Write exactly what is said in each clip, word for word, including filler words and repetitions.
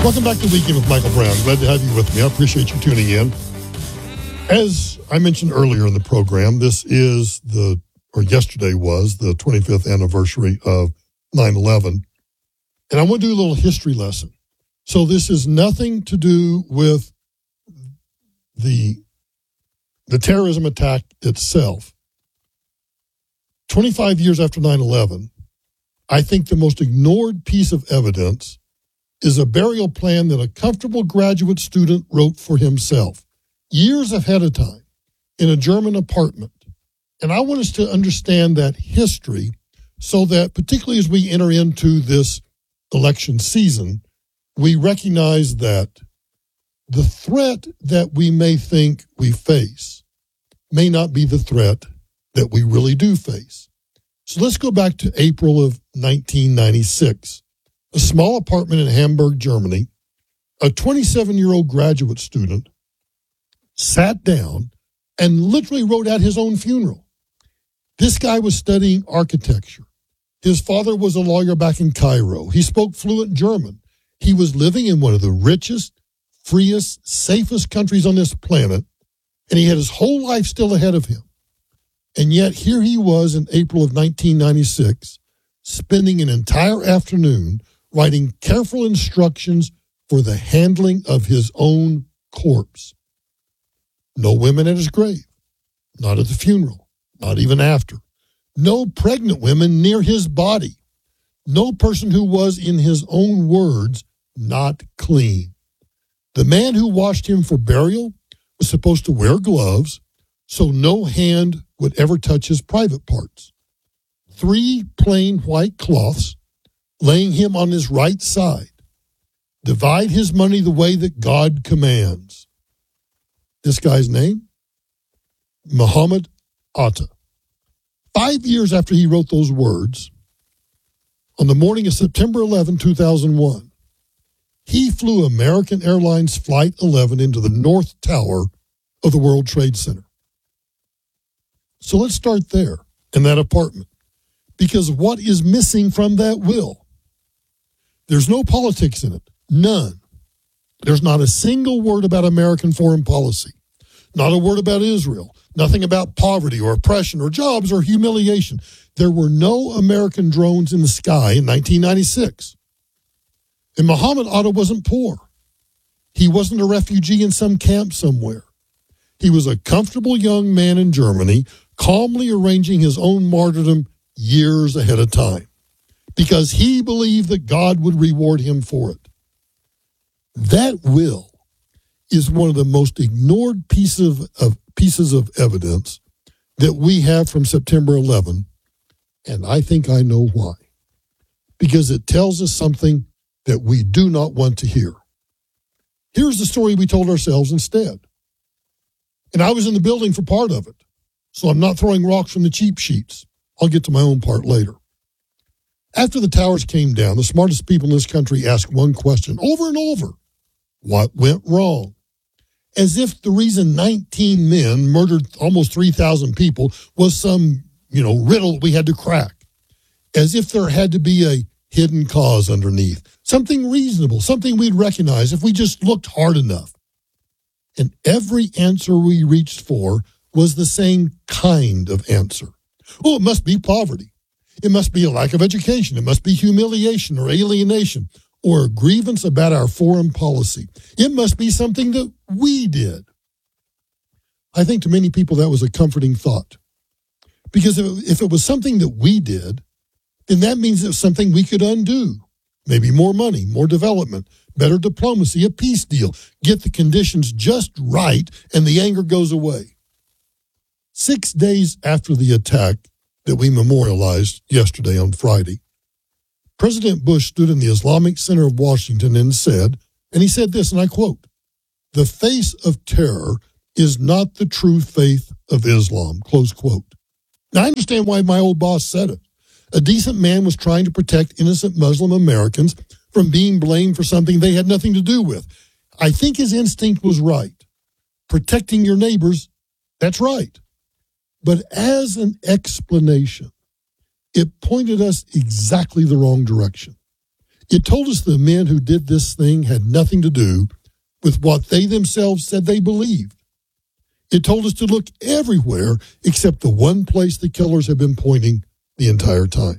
Welcome back to Weekend with Michael Brown. Glad to have you with me. I appreciate you tuning in. As I mentioned earlier in the program, this is the, or yesterday was, the twenty-fifth anniversary of nine eleven. And I want to do a little history lesson. So this is nothing to do with the, the terrorism attack itself. twenty-five years after nine eleven, I think the most ignored piece of evidence is a burial plan that a comfortable graduate student wrote for himself years ahead of time in a German apartment. And I want us to understand that history so that, particularly as we enter into this election season, we recognize that the threat that we may think we face may not be the threat that we really do face. So let's go back to April of nineteen ninety-six. A small apartment in Hamburg, Germany. A twenty-seven-year-old graduate student sat down and literally wrote out his own funeral. This guy was studying architecture. His father was a lawyer back in Cairo. He spoke fluent German. He was living in one of the richest, freest, safest countries on this planet, and he had his whole life still ahead of him. And yet here he was in April of nineteen ninety-six, spending an entire afternoon writing careful instructions for the handling of his own corpse. No women at his grave, not at the funeral, not even after. No pregnant women near his body. No person who was, in his own words, not clean. The man who washed him for burial was supposed to wear gloves so no hand would ever touch his private parts. Three plain white cloths laying him on his right side. Divide his money the way that God commands. This guy's name? Muhammad Atta. Five years after he wrote those words, on the morning of September eleventh, two thousand one, he flew American Airlines Flight eleven into the North Tower of the World Trade Center. So let's start there, in that apartment, because what is missing from that will? There's no politics in it. None. There's not a single word about American foreign policy. Not a word about Israel. Nothing about poverty or oppression or jobs or humiliation. There were no American drones in the sky in nineteen ninety-six. And Muhammad Atta wasn't poor. He wasn't a refugee in some camp somewhere. He was a comfortable young man in Germany, calmly arranging his own martyrdom years ahead of time, because he believed that God would reward him for it. That will is one of the most ignored pieces of, of, pieces of evidence that we have from September eleventh, and I think I know why. Because it tells us something that we do not want to hear. Here's the story we told ourselves instead. And I was in the building for part of it, so I'm not throwing rocks from the cheap sheets. I'll get to my own part later. After the towers came down, the smartest people in this country asked one question over and over. What went wrong? As if the reason nineteen men murdered almost three thousand people was some, you know, riddle we had to crack. As if there had to be a hidden cause underneath. Something reasonable, something we'd recognize if we just looked hard enough. And every answer we reached for was the same kind of answer. Oh, it must be poverty. It must be a lack of education. It must be humiliation or alienation or a grievance about our foreign policy. It must be something that we did. I think to many people that was a comforting thought. Because if it was something that we did, then that means it's something we could undo. Maybe more money, more development, better diplomacy, a peace deal. Get the conditions just right and the anger goes away. Six days after the attack that we memorialized yesterday on Friday, President Bush stood in the Islamic Center of Washington and said, and he said this, and I quote, "The face of terror is not the true faith of Islam," close quote. Now, I understand why my old boss said it. A decent man was trying to protect innocent Muslim Americans from being blamed for something they had nothing to do with. I think his instinct was right. Protecting your neighbors, that's right. But as an explanation, it pointed us exactly the wrong direction. It told us the men who did this thing had nothing to do with what they themselves said they believed. It told us to look everywhere except the one place the killers had been pointing the entire time.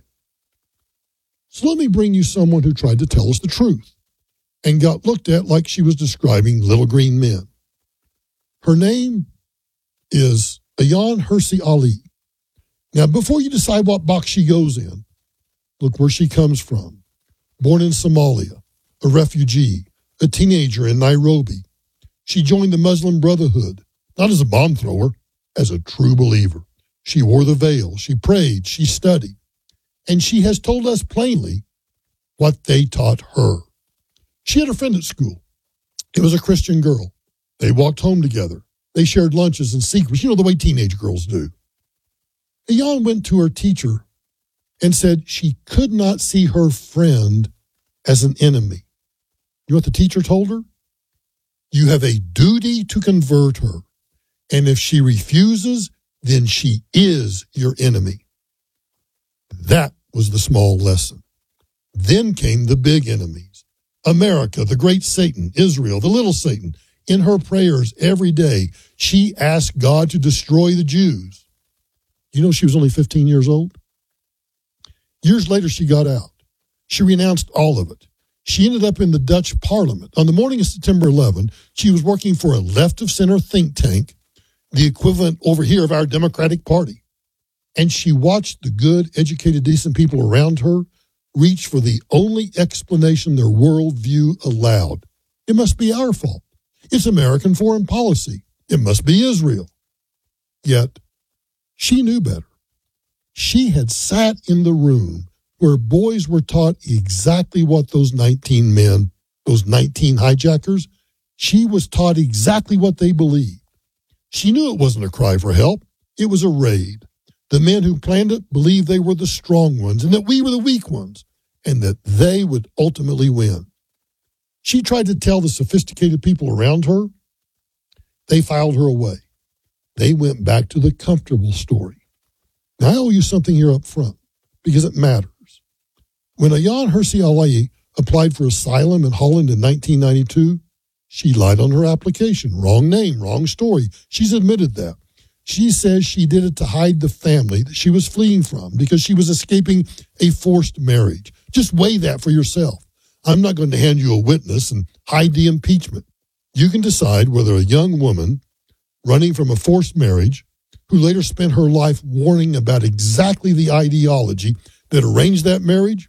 So let me bring you someone who tried to tell us the truth and got looked at like she was describing little green men. Her name is Ayaan Hirsi Ali. Now, before you decide what box she goes in, look where she comes from. Born in Somalia, a refugee, a teenager in Nairobi. She joined the Muslim Brotherhood, not as a bomb thrower, as a true believer. She wore the veil, she prayed, she studied, and she has told us plainly what they taught her. She had a friend at school. It was a Christian girl. They walked home together. They shared lunches and secrets, you know, the way teenage girls do. Ayaan went to her teacher and said she could not see her friend as an enemy. You know what the teacher told her? You have a duty to convert her, and if she refuses, then she is your enemy. That was the small lesson. Then came the big enemies. America, the great Satan, Israel, the little Satan. In her prayers every day, she asked God to destroy the Jews. You know she was only fifteen years old? Years later, she got out. She renounced all of it. She ended up in the Dutch parliament. On the morning of September eleventh, she was working for a left-of-center think tank, the equivalent over here of our Democratic Party. And she watched the good, educated, decent people around her reach for the only explanation their worldview allowed. It must be our fault. It's American foreign policy. It must be Israel. Yet, she knew better. She had sat in the room where boys were taught exactly what those nineteen men, those nineteen hijackers, she was taught exactly what they believed. She knew it wasn't a cry for help. It was a raid. The men who planned it believed they were the strong ones and that we were the weak ones and that they would ultimately win. She tried to tell the sophisticated people around her. They filed her away. They went back to the comfortable story. Now, I owe you something here up front because it matters. When Ayaan Hirsi Ali applied for asylum in Holland in nineteen ninety-two, she lied on her application. Wrong name, wrong story. She's admitted that. She says she did it to hide the family that she was fleeing from because she was escaping a forced marriage. Just weigh that for yourself. I'm not going to hand you a witness and hide the impeachment. You can decide whether a young woman running from a forced marriage who later spent her life warning about exactly the ideology that arranged that marriage,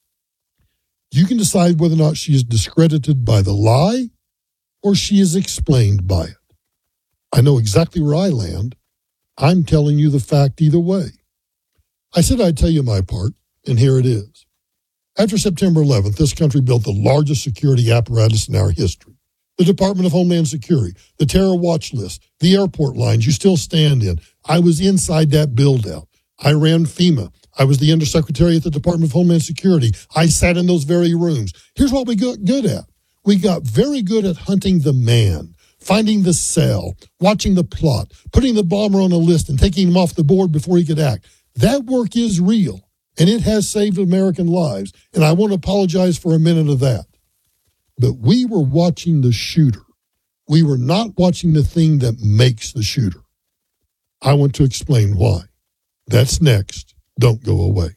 you can decide whether or not she is discredited by the lie or she is explained by it. I know exactly where I land. I'm telling you the fact either way. I said I'd tell you my part, and here it is. After September eleventh, this country built the largest security apparatus in our history. The Department of Homeland Security, the terror watch list, the airport lines you still stand in. I was inside that build-out. I ran FEMA. I was the undersecretary at the Department of Homeland Security. I sat in those very rooms. Here's what we got good at. We got very good at hunting the man, finding the cell, watching the plot, putting the bomber on a list and taking him off the board before he could act. That work is real, and it has saved American lives, and I won't apologize for a minute of that. But we were watching the shooter. We were not watching the thing that makes the shooter. I want to explain why. That's next. Don't go away.